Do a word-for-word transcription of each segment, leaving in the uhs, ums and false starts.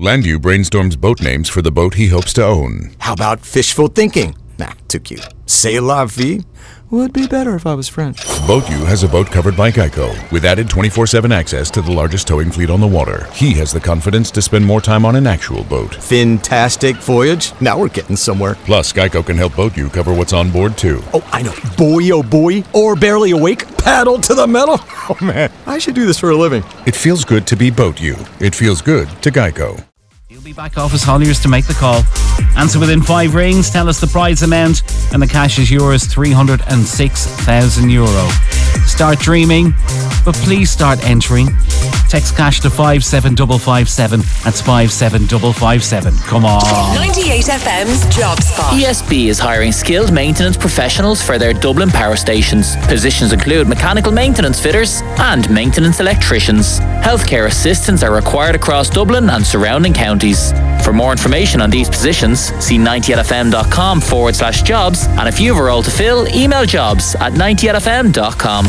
Landview brainstorms boat names for the boat he hopes to own. How about fishful thinking? Nah, too cute. C'est la vie? Would be better if I was French. BoatU has a boat covered by Geico, with added twenty-four seven access to the largest towing fleet on the water. He has the confidence to spend more time on an actual boat. Fantastic voyage. Now we're getting somewhere. Plus, Geico can help BoatU cover what's on board, too. Oh, I know. Boy, oh boy. Or barely awake. Paddle to the metal. Oh, man. I should do this for a living. It feels good to be BoatU. It feels good to Geico. You'll be back office Holliers to make the call. Answer within five rings, tell us the prize amount, and the cash is yours, three hundred six thousand euro. Start dreaming, but please start entering. Text cash to five seven five five seven. That's five seven five five seven. Come on. ninety-eight F M's Job Spot. E S B is hiring skilled maintenance professionals for their Dublin power stations. Positions include mechanical maintenance fitters and maintenance electricians. Healthcare assistants are required across Dublin and surrounding counties. For more information on these positions, see ninety eight f m dot com forward slash jobs, and if you have a role to fill, email jobs at ninety eight f m dot com.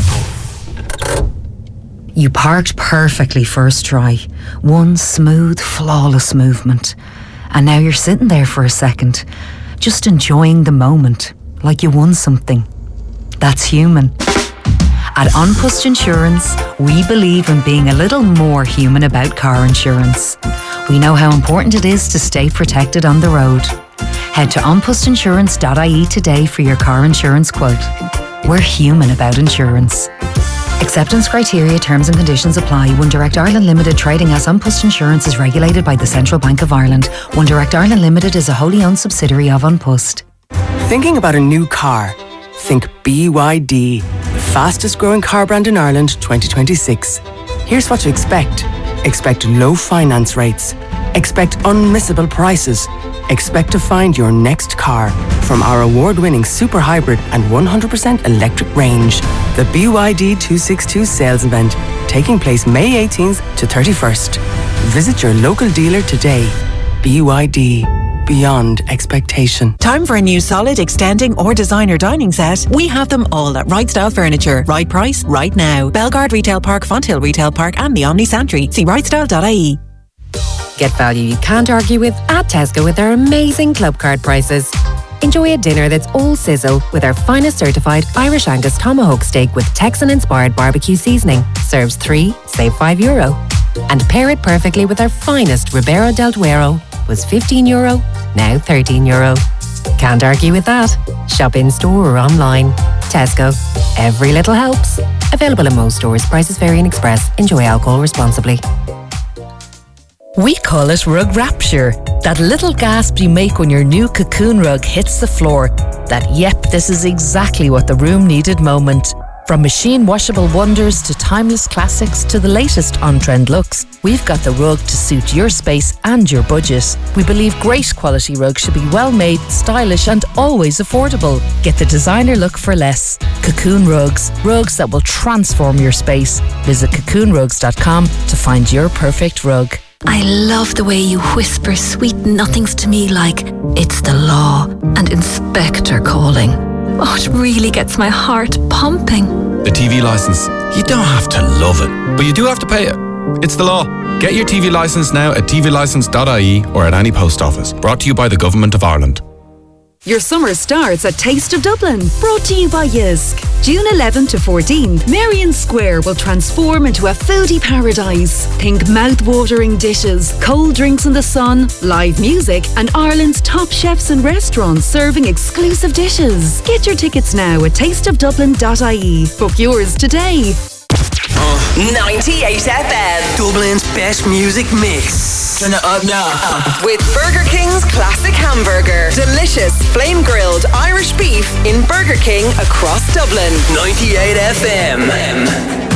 You parked perfectly first try. One smooth, flawless movement. And now you're sitting there for a second, just enjoying the moment, like you won something. That's human. At An Post Insurance, we believe in being a little more human about car insurance. We know how important it is to stay protected on the road. Head to an post insurance dot I E today for your car insurance quote. We're human about insurance. Acceptance criteria, terms and conditions apply. One Direct Ireland Limited, trading as An Post Insurance, is regulated by the Central Bank of Ireland. One Direct Ireland Limited is a wholly owned subsidiary of An Post. Thinking about a new car? Think B Y D, the fastest growing car brand in Ireland twenty twenty-six. Here's what to expect. Expect low finance rates. Expect unmissable prices. Expect to find your next car from our award-winning super hybrid and one hundred percent electric range. The B Y D two sixty-two sales event, taking place May eighteenth to thirty-first. Visit your local dealer today. B Y D. Beyond expectation. Time for a new solid, extending or designer dining set? We have them all at Right Style Furniture. Right price, right now. Belgard Retail Park, Fonthill Retail Park and the Omni Santry. See right style dot I E. Get value you can't argue with at Tesco with their amazing club card prices. Enjoy a dinner that's all sizzle with our finest certified Irish Angus tomahawk steak with Texan-inspired barbecue seasoning. Serves three, save five euro. And pair it perfectly with our finest Ribera del Duero. Was fifteen euro, now thirteen euro. Can't argue with that. Shop in store or online. Tesco. Every little helps. Available in most stores. Prices vary in Express. Enjoy alcohol responsibly. We call it rug rapture. That little gasp you make when your new Cocoon rug hits the floor. That yep, this is exactly what the room needed moment. From machine washable wonders to timeless classics to the latest on-trend looks, we've got the rug to suit your space and your budget. We believe great quality rugs should be well made, stylish and always affordable. Get the designer look for less. Cocoon Rugs. Rugs that will transform your space. Visit cocoon rugs dot com to find your perfect rug. I love the way you whisper sweet nothings to me like it's the law and inspector calling. Oh, it really gets my heart pumping. The T V licence. You don't have to love it, but you do have to pay it. It's the law. Get your T V licence now at t v licence dot I E or at any post office. Brought to you by the Government of Ireland. Your summer starts at Taste of Dublin, brought to you by Jysk. June eleventh to fourteenth, Marion Square will transform into a foodie paradise. Think mouth-watering dishes, cold drinks in the sun, live music, and Ireland's top chefs and restaurants serving exclusive dishes. Get your tickets now at taste of dublin dot I E. Book yours today. ninety-eight F M, Dublin's best music mix. Turn it up now. With Burger King's classic hamburger. Delicious flame-grilled Irish beef in Burger King across Dublin. ninety-eight F M.